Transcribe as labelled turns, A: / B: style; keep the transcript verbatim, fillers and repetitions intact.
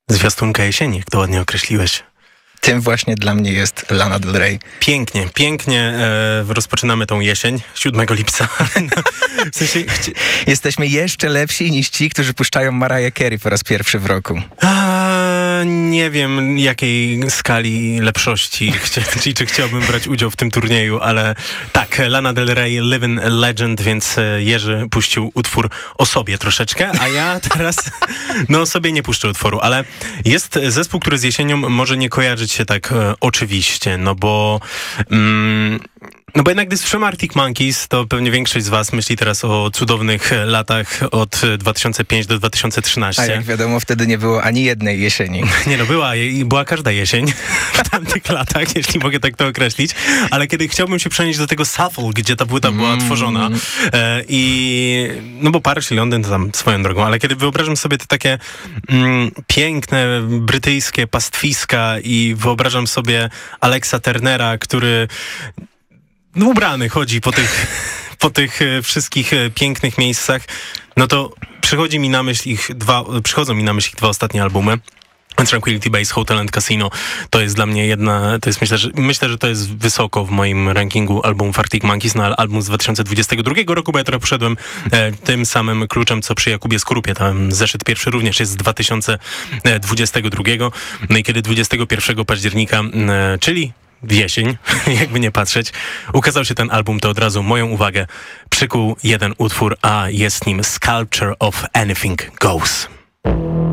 A: Zwiastunka jesieni, jak to ładnie określiłeś.
B: Tym właśnie dla mnie jest Lana Del Rey.
A: Pięknie, pięknie e, rozpoczynamy tą jesień, siódmego lipca. W sensie, chci-
B: Jesteśmy jeszcze lepsi niż ci, którzy puszczają Mariah Carey po raz pierwszy w roku.
A: A, nie wiem, jakiej skali lepszości, chcia- czy, czy chciałbym brać udział w tym turnieju, ale tak, Lana Del Rey, Living Legend, więc Jerzy puścił utwór o sobie troszeczkę, a ja teraz no o sobie nie puszczę utworu, ale jest zespół, który z jesienią może nie kojarzyć się tak e, oczywiście, no bo mm, no bo jednak gdy słyszymy Arctic Monkeys, to pewnie większość z was myśli teraz o cudownych latach od dwa tysiące piątego do dwa tysiące trzynastego.
B: A jak wiadomo, wtedy nie było ani jednej jesieni.
A: Nie no, była, i była każda jesień w tamtych latach, jeśli mogę tak to określić, ale kiedy chciałbym się przenieść do tego Shuffle, gdzie ta płyta była
B: Mm.
A: tworzona e, i no bo Paryż i Londyn to tam swoją drogą, ale kiedy wyobrażam sobie te takie mm, piękne, brytyjskie pastwiska i wyobrażam sobie Alexa Turnera, który no, ubrany chodzi po tych, po tych e, wszystkich e, pięknych miejscach, no to przychodzi mi na myśl ich dwa, przychodzą mi na myśl ich dwa ostatnie albumy. Tranquility Base, Hotel and Casino to jest dla mnie jedna, to jest myślę, że myślę, że to jest wysoko w moim rankingu albumów Arctic Monkeys, no ale album z dwa tysiące dwudziestego drugiego roku, bo ja trochę poszedłem e, tym samym kluczem, co przy Jakubie Skorupie. Tam zeszyt pierwszy również jest z dwa tysiące dwudziestego drugiego. No i kiedy dwudziestego pierwszego października, e, czyli w jesień, jakby nie patrzeć, ukazał się ten album, to od razu moją uwagę przykuł jeden utwór, a jest nim Sculpture of Anything Goes.